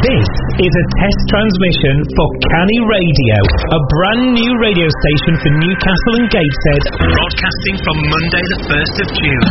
This is a test transmission for Canny Radio, a brand new radio station for Newcastle and Gateshead, broadcasting from Monday the 1st of June.